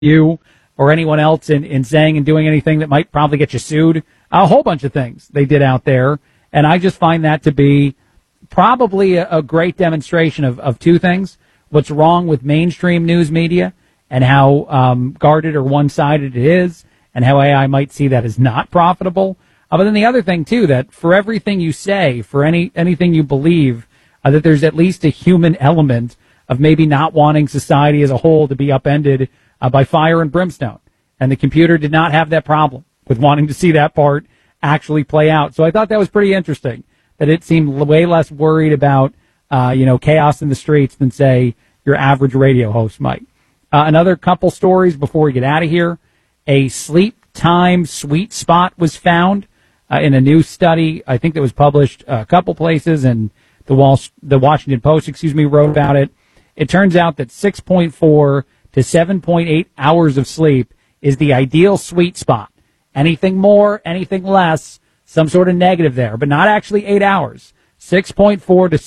you or anyone else in saying and doing anything that might probably get you sued. A whole bunch of things they did out there. And I just find that to be probably a great demonstration of two things. What's wrong with mainstream news media and how guarded or one-sided it is, and how AI might see that as not profitable. But then the other thing, too, that for everything you say, for anything you believe, that there's at least a human element of maybe not wanting society as a whole to be upended by fire and brimstone. And the computer did not have that problem with wanting to see that part actually play out. So I thought that was pretty interesting, that it seemed way less worried about, chaos in the streets than, say, your average radio host might. Another couple stories before we get out of here. A sleep time sweet spot was found in a new study, I think that was published a couple places, and the Washington Post, wrote about it. It turns out that 6.4 to 7.8 hours of sleep is the ideal sweet spot. Anything more, anything less, some sort of negative there, but not actually 8 hours. 6.4 to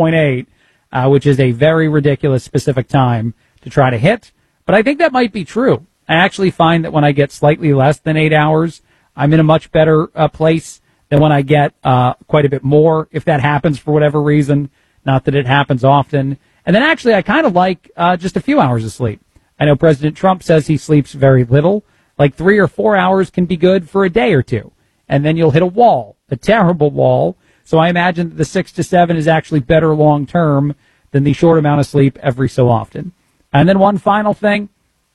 7.8, which is a very ridiculous specific time to try to hit. But I think that might be true. I actually find that when I get slightly less than 8 hours, I'm in a much better place than when I get quite a bit more, if that happens for whatever reason. Not that it happens often. And then actually I kind of like just a few hours of sleep. I know President Trump says he sleeps very little. Like 3 or 4 hours can be good for a day or two. And then you'll hit a wall, a terrible wall. So I imagine that the 6 to 7 is actually better long term than the short amount of sleep every so often. And then one final thing.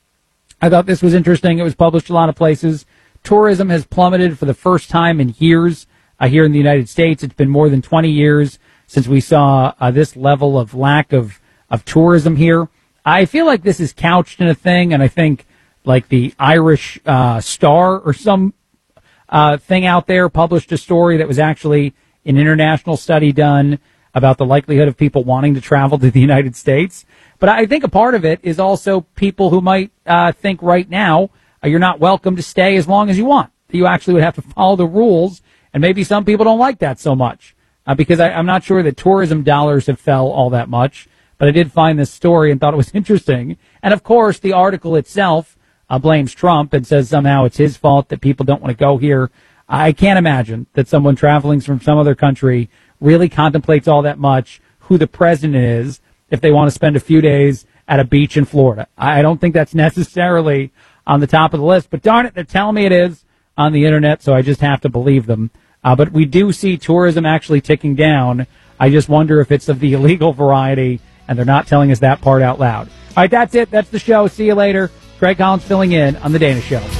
I thought this was interesting. It was published a lot of places. Tourism has plummeted for the first time in years here in the United States. It's been more than 20 years since we saw this level of lack of tourism here. I feel like this is couched in a thing, and I think like the Irish Star or some thing out there published a story that was actually an international study done about the likelihood of people wanting to travel to the United States. But I think a part of it is also people who might think right now you're not welcome to stay as long as you want. You actually would have to follow the rules, and maybe some people don't like that so much because I'm not sure that tourism dollars have fell all that much. But I did find this story and thought it was interesting. And, of course, the article itself blames Trump and says somehow it's his fault that people don't want to go here. I can't imagine that someone traveling from some other country really contemplates all that much who the president is if they want to spend a few days at a beach in Florida. I don't think that's necessarily on the top of the list. But, darn it, they're telling me it is on the Internet, so I just have to believe them. But we do see tourism actually ticking down. I just wonder if it's of the illegal variety, and they're not telling us that part out loud. All right, that's it. That's the show. See you later. Craig Collins filling in on The Dana Show.